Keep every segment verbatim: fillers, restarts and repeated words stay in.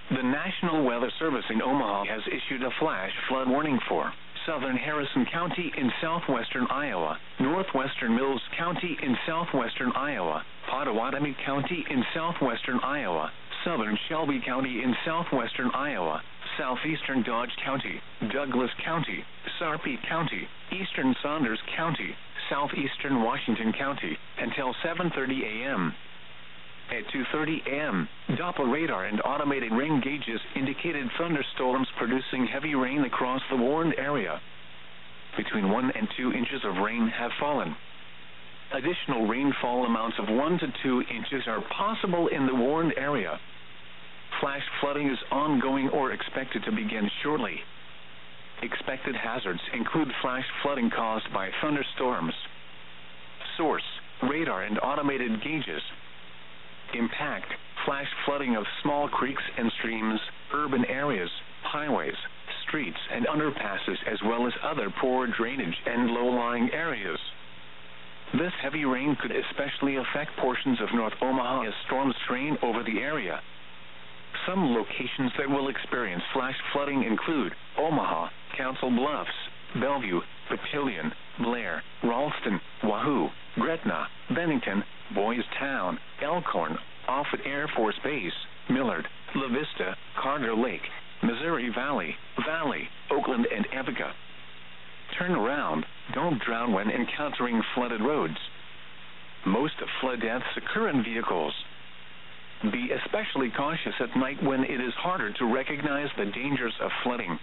The National Weather Service in Omaha has issued a flash flood warning for southern Harrison County in southwestern Iowa, northwestern Mills County in southwestern Iowa, Pottawatomie County in southwestern Iowa, southern Shelby County in southwestern Iowa, southeastern Dodge County, Douglas County, Sarpy County, eastern Saunders County, southeastern Washington County, until seven thirty a m At two thirty a m, Doppler radar and automated rain gauges indicated thunderstorms producing heavy rain across the warned area. Between one and two inches of rain have fallen. Additional rainfall amounts of one to two inches are possible in the warned area. Flash flooding is ongoing or expected to begin shortly. Expected hazards include flash flooding caused by thunderstorms. Source: radar and automated gauges. Impact: flash flooding of small creeks and streams, urban areas, highways, streets and underpasses, as well as other poor drainage and low-lying areas. This heavy rain could especially affect portions of North Omaha as storms strain over the area. Some locations that will experience flash flooding include Omaha, Council Bluffs, Bellevue, Papillion, Blair, Ralston, Wahoo, Gretna, Bennington, Boys Town, Elkhorn, Offutt Air Force Base, Millard, La Vista, Carter Lake, Missouri Valley, Valley, Oakland, and Evica. Turn around. Don't drown when encountering flooded roads. Most flood deaths occur in vehicles. Be especially cautious at night when it is harder to recognize the dangers of flooding.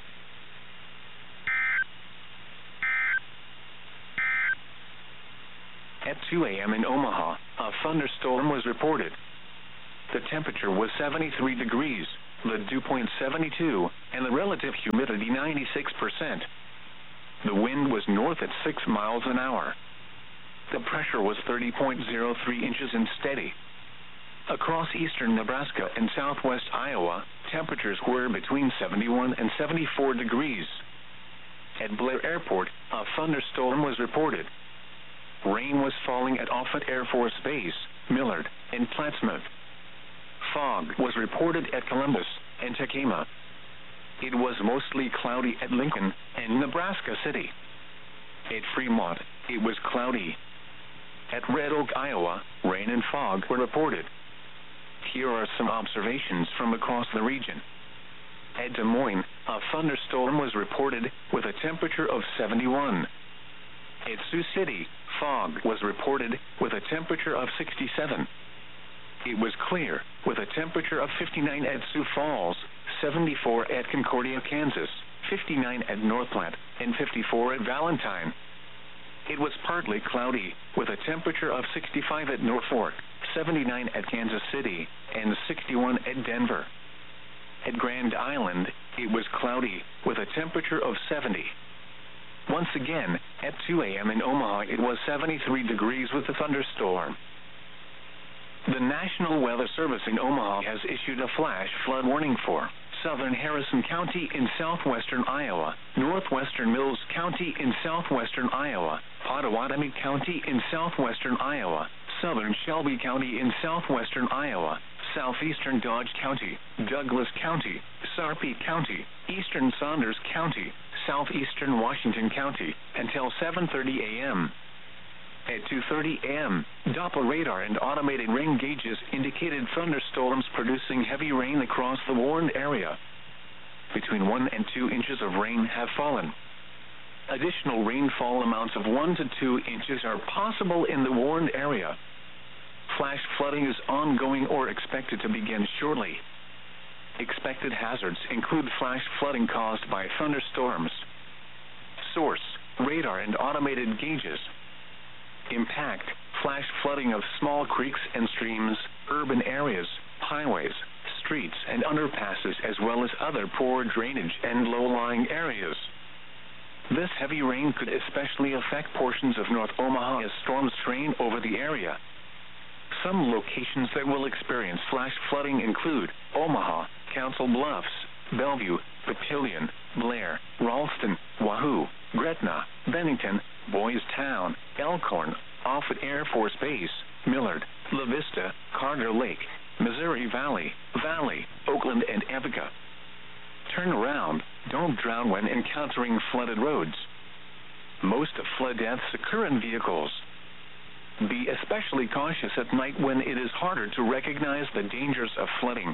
At two a m in Omaha, a thunderstorm was reported. The temperature was seventy-three degrees, the dew point seventy-two, and the relative humidity ninety-six percent. The wind was north at six miles an hour. The pressure was thirty point zero three inches and steady. Across eastern Nebraska and southwest Iowa, temperatures were between seventy-one and seventy-four degrees. At Blair Airport, a thunderstorm was reported. Rain was falling at Offutt Air Force Base, Millard, and Plattsmouth. Fog was reported at Columbus and Tacoma. It was mostly cloudy at Lincoln and Nebraska City. At Fremont, it was cloudy. At Red Oak, Iowa, rain and fog were reported. Here are some observations from across the region. At Des Moines, a thunderstorm was reported with a temperature of seventy-one. At Sioux City, fog was reported with a temperature of sixty-seven. It was clear with a temperature of fifty-nine at Sioux Falls, seventy-four at Concordia, Kansas, fifty-nine at North Platte, and fifty-four at Valentine. It was partly cloudy with a temperature of sixty-five at Norfolk, seventy-nine at Kansas City, and sixty-one at Denver. At Grand Island, it was cloudy with a temperature of seventy. Once again, at two a m in Omaha, it was seventy-three degrees with a thunderstorm. The National Weather Service in Omaha has issued a flash flood warning for southern Harrison County in southwestern Iowa, northwestern Mills County in southwestern Iowa, Pottawatomie County in southwestern Iowa, southern Shelby County in southwestern Iowa, southeastern Dodge County, Douglas County, Sarpy County, eastern Saunders County, southeastern Washington County, until seven thirty a m At two thirty a m, Doppler radar and automated rain gauges indicated thunderstorms producing heavy rain across the warned area. Between one and two inches of rain have fallen. Additional rainfall amounts of one to two inches are possible in the warned area. Flash flooding is ongoing or expected to begin shortly. Expected hazards include flash flooding caused by thunderstorms. Source: radar and automated gauges. Impact: flash flooding of small creeks and streams, urban areas, highways, streets and underpasses, as well as other poor drainage and low-lying areas. This heavy rain could especially affect portions of North Omaha as storms strain over the area. Some locations that will experience flash flooding include Omaha, Council Bluffs, Bellevue, Papillion, Blair, Ralston, Wahoo, Gretna, Bennington, Boys Town, Elkhorn, Offutt Air Force Base, Millard, La Vista, Carter Lake, Missouri Valley, Valley, Oakland. Oakland and Epica. Turn around. Don't drown when encountering flooded roads. Most flood deaths occur in vehicles. Be especially cautious at night when it is harder to recognize the dangers of flooding.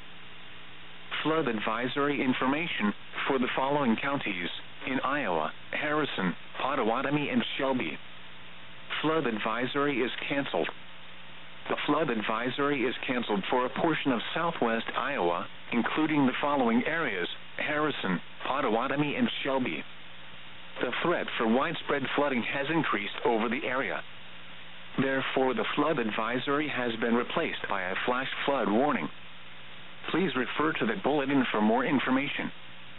Flood advisory information for the following counties in Iowa: Harrison, Pottawatomie, and Shelby. Flood advisory is canceled. The flood advisory is canceled for a portion of southwest Iowa, including the following areas: Harrison, Pottawatomie, and Shelby. The threat for widespread flooding has increased over the area. Therefore, the flood advisory has been replaced by a flash flood warning. Please refer to the bulletin for more information.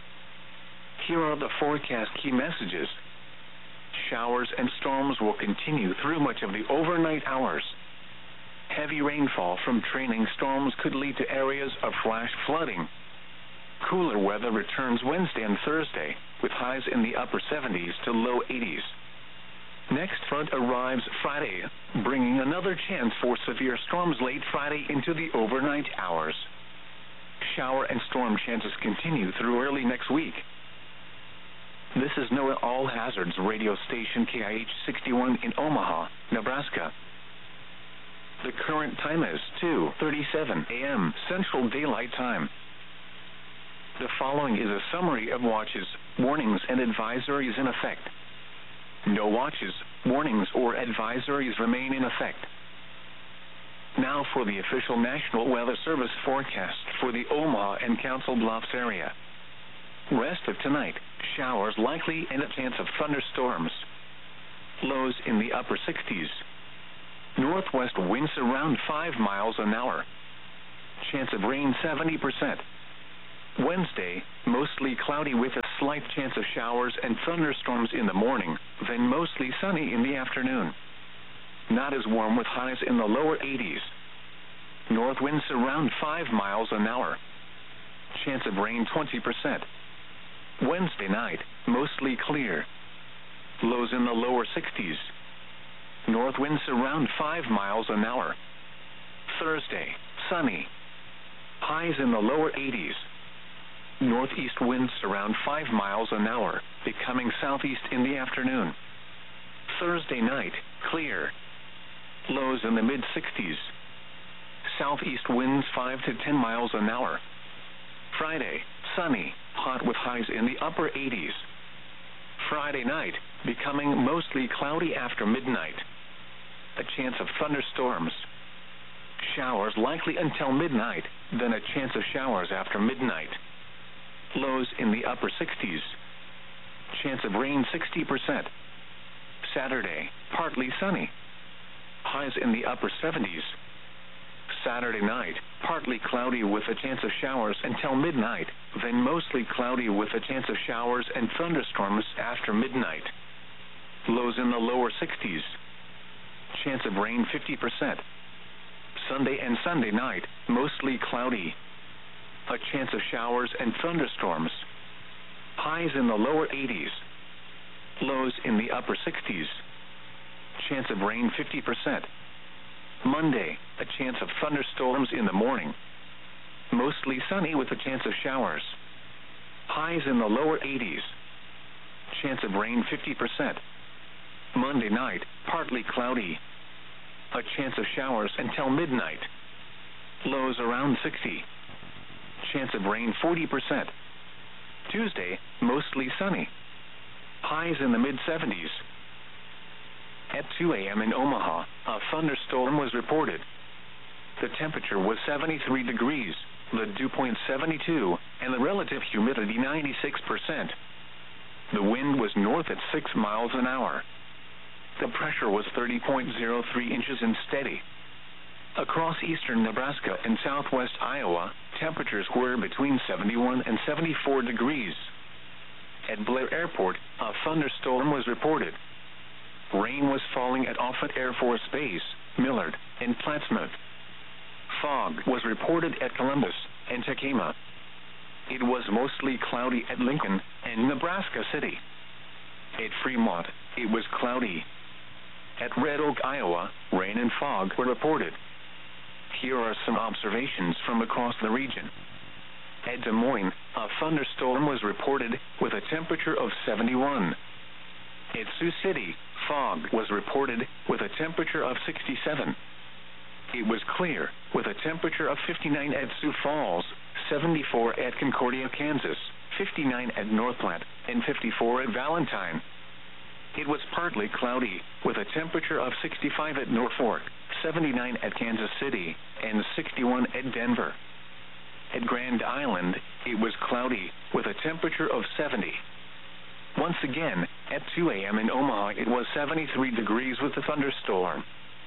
Here are the forecast key messages. Showers and storms will continue through much of the overnight hours. Heavy rainfall from trailing storms could lead to areas of flash flooding. Cooler weather returns Wednesday and Thursday, with highs in the upper seventies to low eighties. Next front arrives Friday, bringing another chance for severe storms late Friday into the overnight hours. Shower and storm chances continue through early next week. This is NOAA All Hazards radio station K I H sixty-one in Omaha, Nebraska. The current time is two thirty-seven a m Central Daylight Time. The following is a summary of watches, warnings, and advisories in effect. No watches, warnings, or advisories remain in effect. Now for the official National Weather Service forecast for the Omaha and Council Bluffs area. Rest of tonight, showers likely and a chance of thunderstorms. Lows in the upper sixties. Northwest winds around five miles an hour. Chance of rain seventy percent. Wednesday, mostly cloudy with a slight chance of showers and thunderstorms in the morning, then mostly sunny in the afternoon. Not as warm with highs in the lower eighties. North winds around five miles an hour. Chance of rain twenty percent. Wednesday night, mostly clear. Lows in the lower sixties. North winds around five miles an hour. Thursday, sunny. Highs in the lower eighties. Northeast winds around five miles an hour, becoming southeast in the afternoon. Thursday night, clear. Lows in the mid sixties. Southeast winds five to ten miles an hour. Friday, sunny, hot with highs in the upper eighties. Friday night, becoming mostly cloudy after midnight. A chance of thunderstorms. Showers likely until midnight, then a chance of showers after midnight. Lows in the upper sixties. Chance of rain sixty percent. Saturday, partly sunny. Highs in the upper seventies. Saturday night, partly cloudy with a chance of showers until midnight, then mostly cloudy with a chance of showers and thunderstorms after midnight. Lows in the lower sixties. Chance of rain fifty percent. Sunday and Sunday night, mostly cloudy. A chance of showers and thunderstorms. Highs in the lower eighties. Lows in the upper sixties. Chance of rain fifty percent. Monday, a chance of thunderstorms in the morning. Mostly sunny with a chance of showers. Highs in the lower eighties. Chance of rain fifty percent. Monday night, partly cloudy. A chance of showers until midnight. Lows around sixty. Chance of rain forty percent. Tuesday, mostly sunny. Highs in the mid seventies. At two a m in Omaha, a thunderstorm was reported. The temperature was seventy-three degrees, the dew point seventy-two, and the relative humidity ninety-six percent. The wind was north at six miles an hour. The pressure was thirty point zero three inches and steady. Across eastern Nebraska and southwest Iowa, temperatures were between seventy-one and seventy-four degrees. At Blair Airport, a thunderstorm was reported. Rain was falling at Offutt Air Force Base, Millard, and Plattsmouth. Fog was reported at Columbus and Tekamah. It was mostly cloudy at Lincoln and Nebraska City. At Fremont, it was cloudy. At Red Oak, Iowa, rain and fog were reported. Here are some observations from across the region. At Des Moines, a thunderstorm was reported with a temperature of seventy-one. At Sioux City, fog was reported with a temperature of sixty-seven. It was clear with a temperature of fifty-nine at Sioux Falls, seventy-four at Concordia, Kansas, fifty-nine at North Platte, and fifty-four at Valentine. It was partly cloudy with a temperature of sixty-five at Norfolk, seventy-nine at Kansas City, and sixty-one at Denver. At Grand Island, it was cloudy with a temperature of seventy. Once again, at two a m in Omaha, it was seventy-three degrees with a thunderstorm.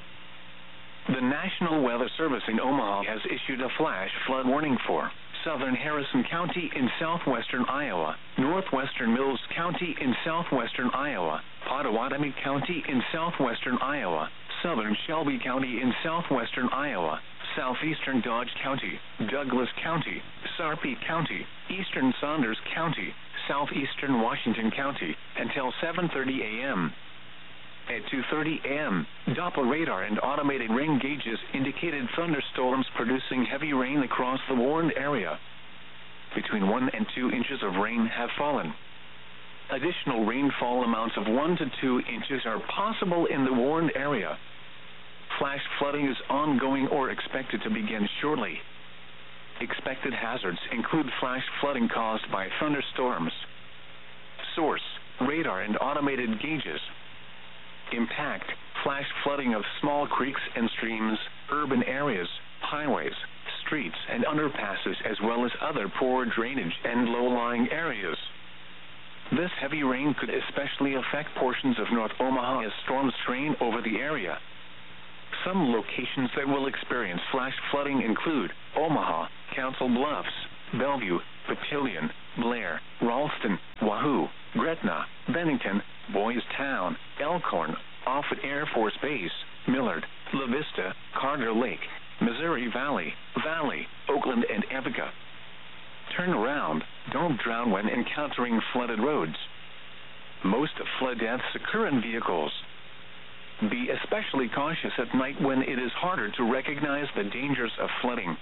The National Weather Service in Omaha has issued a flash flood warning for southern Harrison County in southwestern Iowa, northwestern Mills County in southwestern Iowa, Pottawatomie County in southwestern Iowa, southern Shelby County in southwestern Iowa, southeastern Dodge County, Douglas County, Sarpy County, eastern Saunders County, southeastern Washington County, until seven thirty a m At two thirty a m, Doppler radar and automated rain gauges indicated thunderstorms producing heavy rain across the warned area. Between one and two inches of rain have fallen. Additional rainfall amounts of one to two inches are possible in the warned area. Flash flooding is ongoing or expected to begin shortly. Expected hazards include flash flooding caused by thunderstorms. Source: radar and automated gauges. Impact: flash flooding of small creeks and streams, urban areas, highways, streets, and underpasses, as well as other poor drainage and low-lying areas. This heavy rain could especially affect portions of North Omaha as storms train over the area. Some locations that will experience flash flooding include Omaha, Council Bluffs, Bellevue, Papillion, Blair, Ralston, Wahoo, Gretna, Bennington, Boys Town, Elkhorn, Offutt Air Force Base, Millard, La Vista, Carter Lake, Missouri Valley, Valley, Oakland, and Epica. Turn around. Don't drown when encountering flooded roads. Most flood deaths occur in vehicles. Be especially cautious at night when it is harder to recognize the dangers of flooding.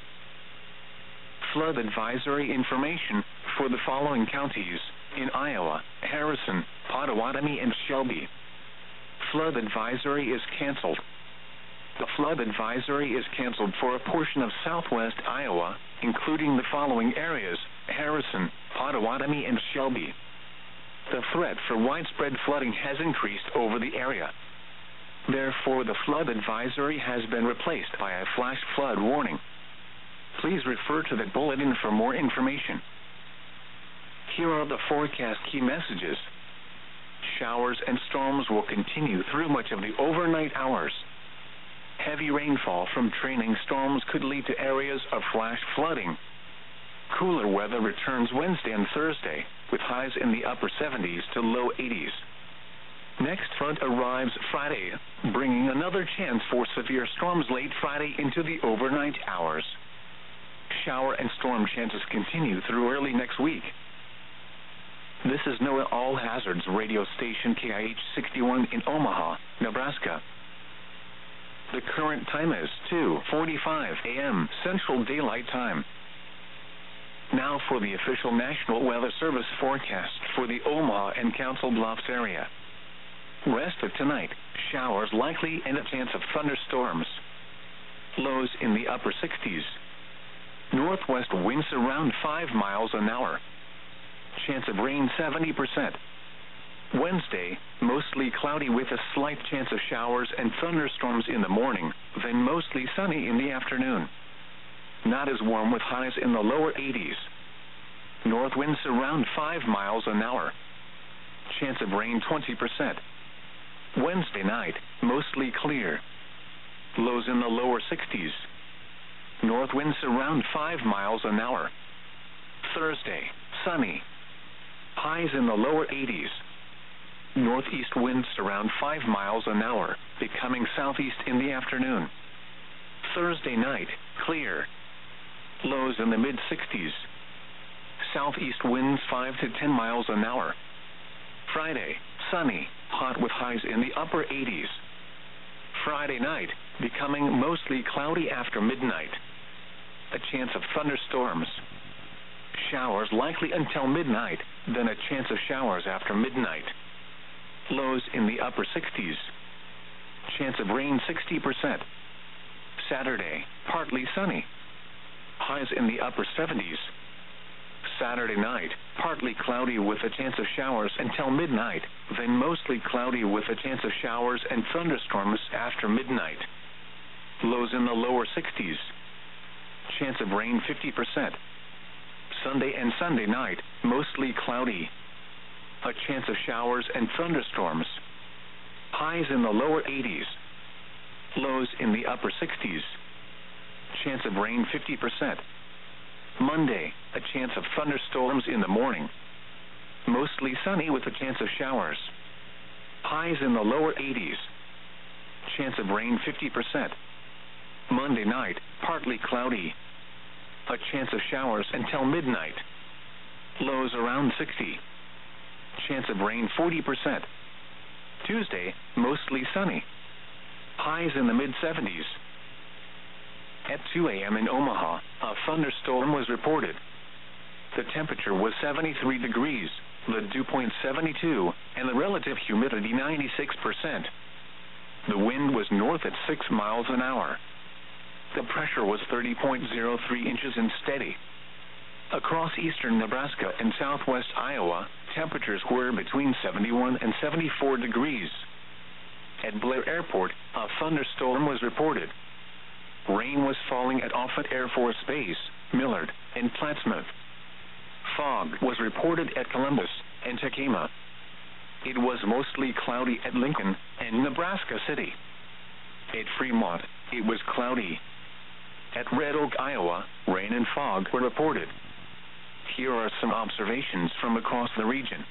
Flood advisory information for the following counties in Iowa: Harrison, Pottawatomie, and Shelby. Flood advisory is canceled. The flood advisory is canceled for a portion of southwest Iowa, including the following areas: Harrison, Pottawatomie, and Shelby. The threat for widespread flooding has increased over the area. Therefore, the flood advisory has been replaced by a flash flood warning. Please refer to the bulletin for more information. Here are the forecast key messages. Showers and storms will continue through much of the overnight hours. Heavy rainfall from trailing storms could lead to areas of flash flooding. Cooler weather returns Wednesday and Thursday, with highs in the upper seventies to low eighties. Next front arrives Friday, bringing another chance for severe storms late Friday into the overnight hours. Shower and storm chances continue through early next week. This is NOAA All Hazards radio station K I H sixty-one in Omaha, Nebraska. The current time is two forty-five a m Central Daylight Time. Now for the official National Weather Service forecast for the Omaha and Council Bluffs area. Rest of tonight, showers likely and a chance of thunderstorms. Lows in the upper sixties. Northwest winds around five miles an hour. Chance of rain seventy percent. Wednesday, mostly cloudy with a slight chance of showers and thunderstorms in the morning, then mostly sunny in the afternoon. Not as warm with highs in the lower eighties. North winds around five miles an hour. Chance of rain twenty percent. Wednesday night, mostly clear. Lows in the lower sixties. North winds around five miles an hour. Thursday, sunny. Highs in the lower eighties. Northeast winds around five miles an hour, becoming southeast in the afternoon. Thursday night, clear. Lows in the mid-sixties. Southeast winds five to ten miles an hour. Friday, sunny, hot with highs in the upper eighties. Friday night, becoming mostly cloudy after midnight. A chance of thunderstorms. Showers likely until midnight, then a chance of showers after midnight. Lows in the upper sixties. Chance of rain sixty percent. Saturday, partly sunny. Highs in the upper seventies. Saturday night, partly cloudy with a chance of showers until midnight, then mostly cloudy with a chance of showers and thunderstorms after midnight. Lows in the lower sixties. Chance of rain fifty percent. Sunday and Sunday night, mostly cloudy. A chance of showers and thunderstorms. Highs in the lower eighties. Lows in the upper sixties. Chance of rain fifty percent. Monday, a chance of thunderstorms in the morning. Mostly sunny with a chance of showers. Highs in the lower eighties. Chance of rain fifty percent. Monday night, partly cloudy. A chance of showers until midnight. Lows around sixty. Chance of rain forty percent. Tuesday, mostly sunny. Highs in the mid seventies. At two a.m. in Omaha, a thunderstorm was reported. The temperature was seventy-three degrees, the dew point seventy-two, and the relative humidity ninety-six percent. The wind was north at six miles an hour. The pressure was thirty point zero three inches and steady. Across eastern Nebraska and southwest Iowa, temperatures were between seventy-one and seventy-four degrees. At Blair Airport, a thunderstorm was reported. Rain was falling at Offutt Air Force Base, Millard, and Plattsmouth. Fog was reported at Columbus and Tacoma. It was mostly cloudy at Lincoln and Nebraska City. At Fremont, it was cloudy. At Red Oak, Iowa, rain and fog were reported. Here are some observations from across the region.